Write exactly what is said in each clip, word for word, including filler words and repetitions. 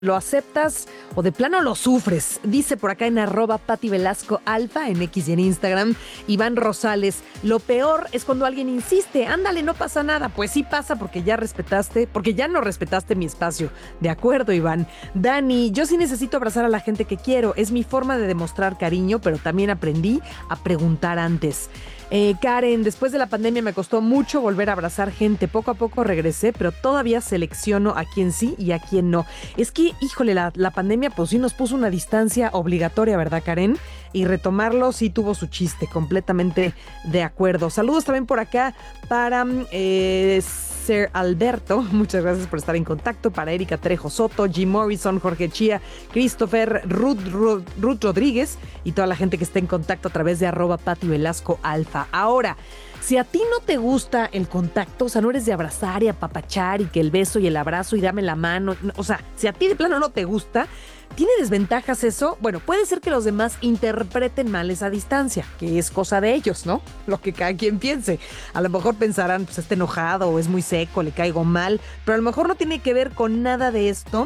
¿Lo aceptas o de plano lo sufres? Dice por acá en arroba Pati Velasco Alfa, en X y en Instagram, Iván Rosales. Lo peor es cuando alguien insiste, ándale, no pasa nada. Pues sí pasa porque ya respetaste, porque ya no respetaste mi espacio. De acuerdo, Iván. Dani, yo sí necesito abrazar a la gente que quiero. Es mi forma de demostrar cariño, pero también aprendí a preguntar antes. Eh, Karen, después de la pandemia me costó mucho volver a abrazar gente. Poco a poco regresé, pero todavía selecciono a quién sí y a quién no. Es que, híjole, la, la pandemia pues sí nos puso una distancia obligatoria, ¿verdad, Karen? Y retomarlo sí tuvo su chiste, completamente de acuerdo. Saludos también por acá para eh, Sir Alberto, muchas gracias por estar en contacto. Para Erika Trejo Soto, Jim Morrison, Jorge Chía, Christopher, Ruth, Ruth, Ruth Rodríguez y toda la gente que está en contacto a través de arroba Pati Velasco Alfa. Ahora, si a ti no te gusta el contacto, o sea, no eres de abrazar y apapachar y que el beso y el abrazo y dame la mano, o sea, si a ti de plano no te gusta, ¿tiene desventajas eso? Bueno, puede ser que los demás interpreten mal esa distancia, que es cosa de ellos, ¿no? Lo que cada quien piense. A lo mejor pensarán, pues está enojado o es muy seco, le caigo mal, pero a lo mejor no tiene que ver con nada de esto.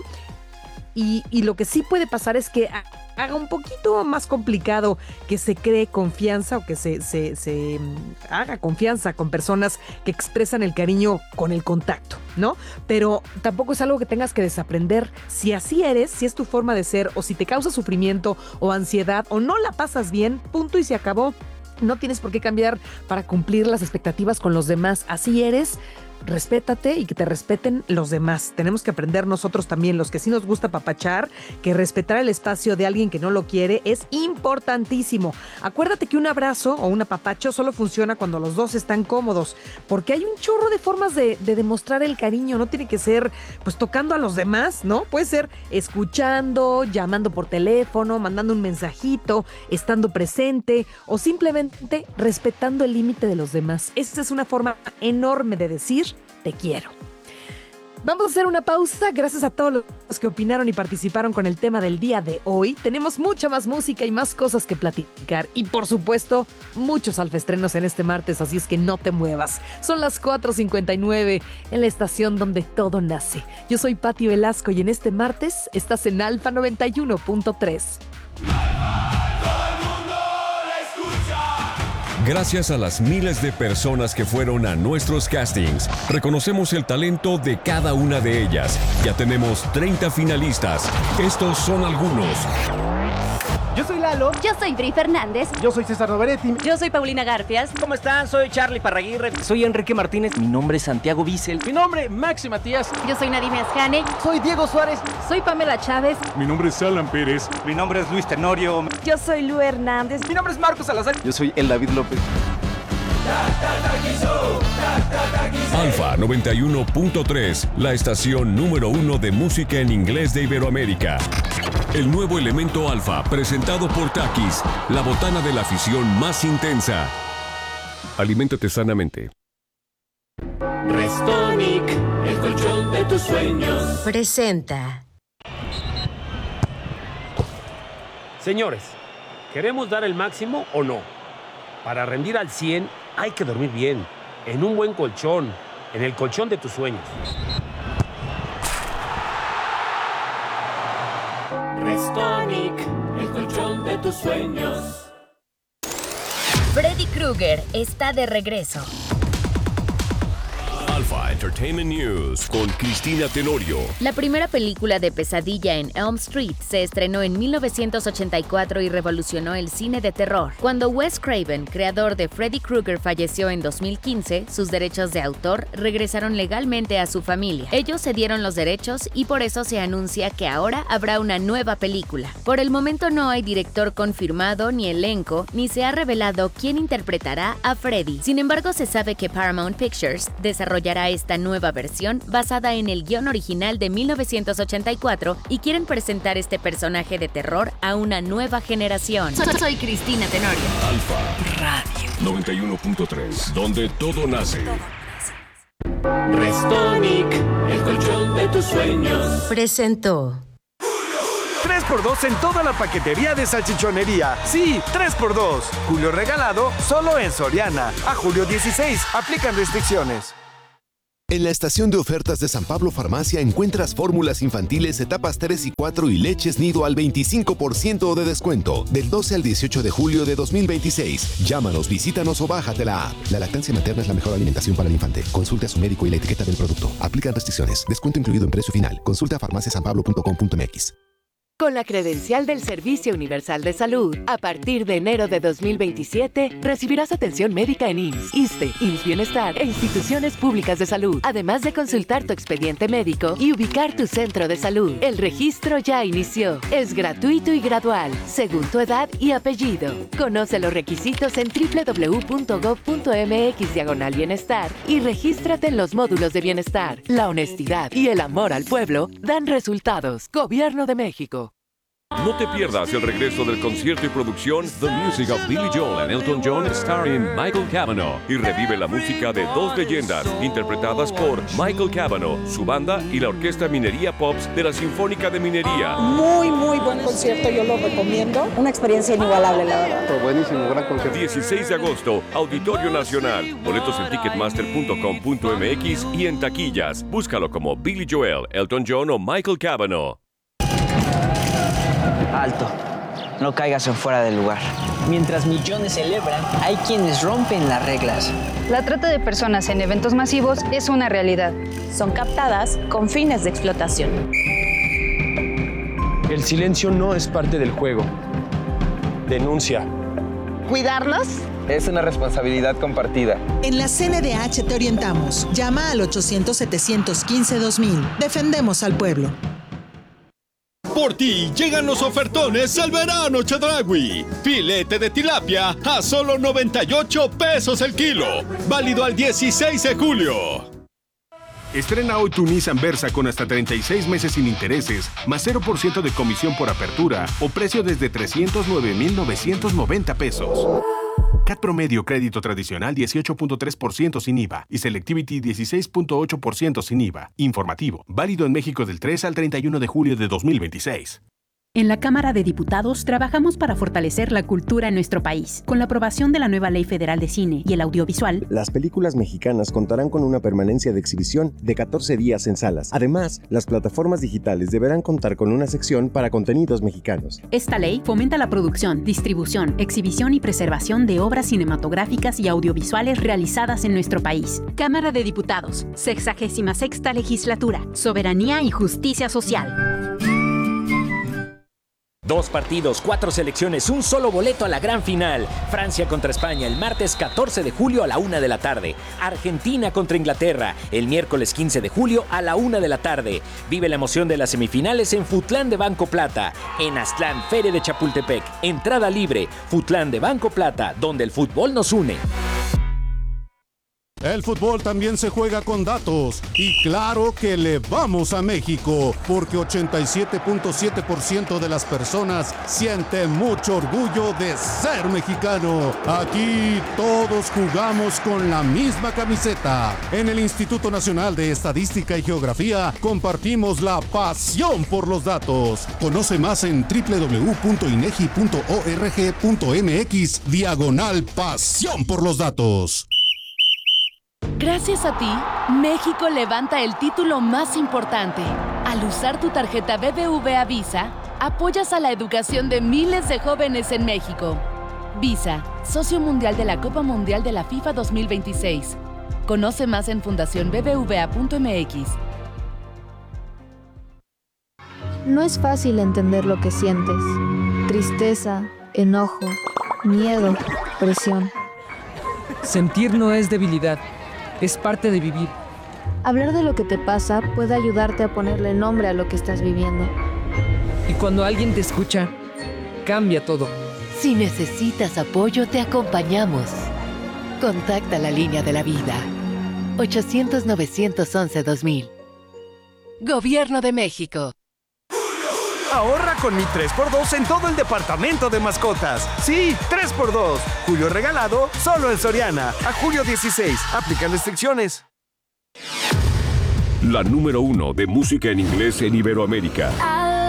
Y, y lo que sí puede pasar es que haga un poquito más complicado que se cree confianza o que se, se, se haga confianza con personas que expresan el cariño con el contacto, ¿no? Pero tampoco es algo que tengas que desaprender. Si así eres, si es tu forma de ser, o si te causa sufrimiento o ansiedad o no la pasas bien, punto y se acabó. No tienes por qué cambiar para cumplir las expectativas con los demás. Así eres. Respétate y que te respeten los demás. Tenemos que aprender nosotros también, los que sí nos gusta papachar, que respetar el espacio de alguien que no lo quiere es importantísimo. Acuérdate que un abrazo o un apapacho solo funciona cuando los dos están cómodos, porque hay un chorro de formas de, de demostrar el cariño. No tiene que ser pues tocando a los demás, ¿no? Puede ser escuchando, llamando por teléfono, mandando un mensajito, estando presente o simplemente respetando el límite de los demás. Esa es una forma enorme de decir te quiero. Vamos a hacer una pausa. Gracias a todos los que opinaron y participaron con el tema del día de hoy. Tenemos mucha más música y más cosas que platicar. Y por supuesto, muchos alfaestrenos en este martes, así es que no te muevas. Son las cuatro cincuenta y nueve en la estación donde todo nace. Yo soy Pati Velasco y en este martes estás en Alfa noventa y uno punto tres. Gracias a las miles de personas que fueron a nuestros castings, reconocemos el talento de cada una de ellas. Ya tenemos treinta finalistas. Estos son algunos. Yo soy Lalo. Yo soy Bri Fernández. Yo soy César Noveretti. Yo soy Paulina Garfias. ¿Cómo están? Soy Charlie Parraguirre. Soy Enrique Martínez. Mi nombre es Santiago Bissell. Mi nombre, Maxi Matías. Yo soy Nadine Asjane. Soy Diego Suárez. Soy Pamela Chávez. Mi nombre es Alan Pérez. Mi nombre es Luis Tenorio. Yo soy Lu Hernández. Mi nombre es Marcos Salazar. Yo soy El David López. Alfa noventa y uno punto tres, la estación número uno de música en inglés de Iberoamérica. El nuevo elemento Alfa, presentado por Takis, la botana de la afición más intensa. Aliméntate sanamente. Restonic, el colchón de tus sueños. Presenta. Señores, ¿queremos dar el máximo o no? Para rendir al cien hay que dormir bien, en un buen colchón, en el colchón de tus sueños. Restonic, el colchón de tus sueños. Freddy Krueger está de regreso. Alpha Entertainment News con Cristina Tenorio. La primera película de Pesadilla en Elm Street se estrenó en mil novecientos ochenta y cuatro y revolucionó el cine de terror. Cuando Wes Craven, creador de Freddy Krueger, falleció en dos mil quince, sus derechos de autor regresaron legalmente a su familia. Ellos cedieron los derechos y por eso se anuncia que ahora habrá una nueva película. Por el momento no hay director confirmado, ni elenco, ni se ha revelado quién interpretará a Freddy. Sin embargo, se sabe que Paramount Pictures desarrollará esta nueva versión basada en el guión original de mil novecientos ochenta y cuatro y quieren presentar este personaje de terror a una nueva generación. Soy, soy Cristina Tenorio. Alfa Radio noventa y uno punto tres, donde todo nace. Restonic, el colchón de tus sueños. Presentó. tres por dos en toda la paquetería de salchichonería. Sí, tres por dos. Julio regalado solo en Soriana. A julio dieciséis. Aplican restricciones. En la estación de ofertas de San Pablo Farmacia encuentras fórmulas infantiles etapas tres y cuatro y leches nido al veinticinco por ciento de descuento del doce al dieciocho de julio de dos mil veintiséis. Llámanos, visítanos o bájate la app. La lactancia materna es la mejor alimentación para el infante. Consulte a su médico y la etiqueta del producto. Aplican restricciones. Descuento incluido en precio final. Consulta farmacia san pablo punto com punto m x. Con la credencial del Servicio Universal de Salud, a partir de enero de dos mil veintisiete, recibirás atención médica en I M S S, ISSSTE, I M S S Bienestar e instituciones públicas de salud, además de consultar tu expediente médico y ubicar tu centro de salud. El registro ya inició. Es gratuito y gradual, según tu edad y apellido. Conoce los requisitos en doble u doble u doble u punto gob punto m x diagonal bienestar y regístrate en los módulos de bienestar. La honestidad y el amor al pueblo dan resultados. Gobierno de México. No te pierdas el regreso del concierto y producción The Music of Billy Joel and Elton John starring Michael Cavanaugh y revive la música de dos leyendas interpretadas por Michael Cavanaugh, su banda y la Orquesta Minería Pops de la Sinfónica de Minería. Muy, muy buen concierto, yo lo recomiendo. Una experiencia inigualable, la verdad. Fue buenísimo, gran concierto. dieciséis de agosto, Auditorio Nacional. Boletos en ticketmaster punto com punto m x y en taquillas. Búscalo como Billy Joel, Elton John o Michael Cavanaugh. Alto, no caigas en fuera del lugar. Mientras millones celebran, hay quienes rompen las reglas. La trata de personas en eventos masivos es una realidad. Son captadas con fines de explotación. El silencio no es parte del juego. Denuncia. ¿Cuidarlos? Es una responsabilidad compartida. En la C N D H te orientamos. Llama al ochocientos, setecientos quince, dos mil. Defendemos al pueblo. Por ti llegan los ofertones al verano Chedraui. Filete de tilapia a solo noventa y ocho pesos el kilo. Válido al dieciséis de julio. Estrena hoy tu Nissan Versa con hasta treinta y seis meses sin intereses, más cero por ciento de comisión por apertura o precio desde trescientos nueve mil novecientos noventa pesos. C A T promedio crédito tradicional dieciocho punto tres por ciento sin I V A y Selectivity dieciséis punto ocho por ciento sin I V A. Informativo. Válido en México del tres al treinta y uno de julio de dos mil veintiséis. En la Cámara de Diputados trabajamos para fortalecer la cultura en nuestro país. Con la aprobación de la nueva Ley Federal de Cine y el Audiovisual, las películas mexicanas contarán con una permanencia de exhibición de catorce días en salas. Además, las plataformas digitales deberán contar con una sección para contenidos mexicanos. Esta ley fomenta la producción, distribución, exhibición y preservación de obras cinematográficas y audiovisuales realizadas en nuestro país. Cámara de Diputados, sexagésima sexta Legislatura, Soberanía y Justicia Social. Dos partidos, cuatro selecciones, un solo boleto a la gran final. Francia contra España el martes catorce de julio a la una de la tarde. Argentina contra Inglaterra el miércoles quince de julio a la una de la tarde. Vive la emoción de las semifinales en Futlán de Banco Plata. En Aztlán, Feria de Chapultepec. Entrada libre. Futlán de Banco Plata, donde el fútbol nos une. El fútbol también se juega con datos y claro que le vamos a México porque ochenta y siete punto siete por ciento de las personas sienten mucho orgullo de ser mexicano. Aquí todos jugamos con la misma camiseta. En el Instituto Nacional de Estadística y Geografía compartimos la pasión por los datos. Conoce más en doble u doble u doble u punto inegi punto org punto m x diagonal pasión por los datos. Gracias a ti, México levanta el título más importante. Al usar tu tarjeta B B V A Visa, apoyas a la educación de miles de jóvenes en México. Visa, socio mundial de la Copa Mundial de la FIFA dos mil veintiséis. Conoce más en fundación b b v a punto m x. No es fácil entender lo que sientes. Tristeza, enojo, miedo, presión. Sentir no es debilidad. Es parte de vivir. Hablar de lo que te pasa puede ayudarte a ponerle nombre a lo que estás viviendo. Y cuando alguien te escucha, cambia todo. Si necesitas apoyo, te acompañamos. Contacta la línea de la vida. ochocientos, novecientos once, dos mil. Gobierno de México. Ahorra con mi tres por dos en todo el departamento de mascotas. Sí, tres por dos. Julio regalado, solo en Soriana. A julio dieciséis. Aplican restricciones. La número uno de música en inglés en Iberoamérica.